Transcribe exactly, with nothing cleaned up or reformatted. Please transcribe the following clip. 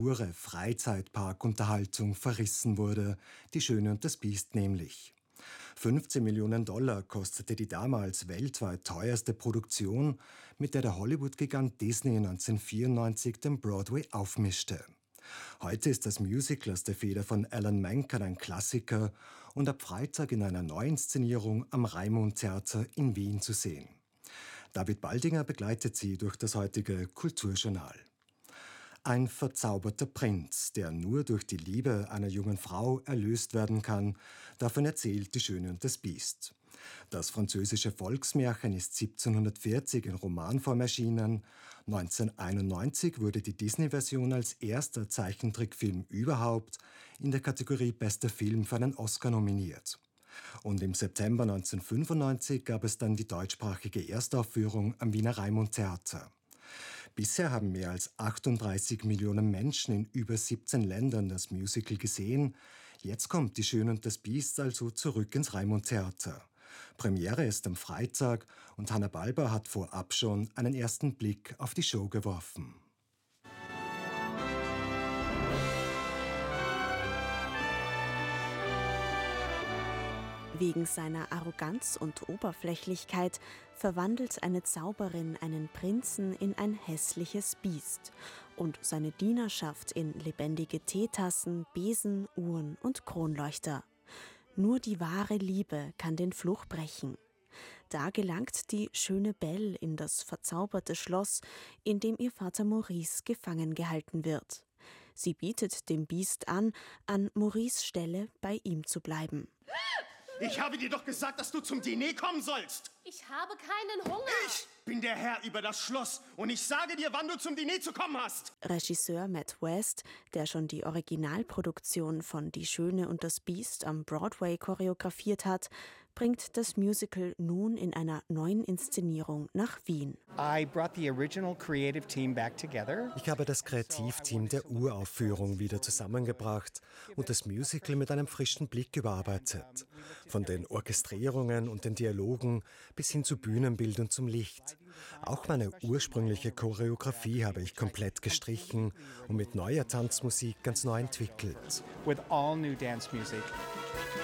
pure Freizeitparkunterhaltung verrissen wurde, Die Schöne und das Biest nämlich. fünfzehn Millionen Dollar kostete die damals weltweit teuerste Produktion, mit der der Hollywood-Gigant Disney neunzehnhundertvierundneunzig den Broadway aufmischte. Heute ist das Musical aus der Feder von Alan Menken ein Klassiker und ab Freitag in einer Neuinszenierung am Raimund-Theater in Wien zu sehen. David Baldinger begleitet Sie durch das heutige Kulturjournal. Ein verzauberter Prinz, der nur durch die Liebe einer jungen Frau erlöst werden kann, davon erzählt Die Schöne und das Biest. Das französische Volksmärchen ist siebzehnhundertvierzig in Romanform erschienen. neunzehnhunderteinundneunzig wurde die Disney-Version als erster Zeichentrickfilm überhaupt in der Kategorie Bester Film für einen Oscar nominiert. Und im September neunzehnhundertfünfundneunzig gab es dann die deutschsprachige Erstaufführung am Wiener Raimund-Theater. Bisher haben mehr als achtunddreißig Millionen Menschen in über siebzehn Ländern das Musical gesehen. Jetzt kommt Die Schöne und das Biest also zurück ins Raimund-Theater. Premiere ist am Freitag und Hanna Balber hat vorab schon einen ersten Blick auf die Show geworfen. Wegen seiner Arroganz und Oberflächlichkeit verwandelt eine Zauberin einen Prinzen in ein hässliches Biest und seine Dienerschaft in lebendige Teetassen, Besen, Uhren und Kronleuchter. Nur die wahre Liebe kann den Fluch brechen. Da gelangt die schöne Belle in das verzauberte Schloss, in dem ihr Vater Maurice gefangen gehalten wird. Sie bietet dem Biest an, an Maurices Stelle bei ihm zu bleiben. Ich habe dir doch gesagt, dass du zum Diner kommen sollst. Ich habe keinen Hunger. Ich bin der Herr über das Schloss und ich sage dir, wann du zum Diner zu kommen hast. Regisseur Matt West, der schon die Originalproduktion von Die Schöne und das Biest am Broadway choreografiert hat, bringt das Musical nun in einer neuen Inszenierung nach Wien. I brought the original creative team back together. Ich habe das Kreativteam der Uraufführung wieder zusammengebracht und das Musical mit einem frischen Blick überarbeitet. Von den Orchestrierungen und den Dialogen bis hin zu Bühnenbild und zum Licht. Auch meine ursprüngliche Choreografie habe ich komplett gestrichen und mit neuer Tanzmusik ganz neu entwickelt. With all new dance music.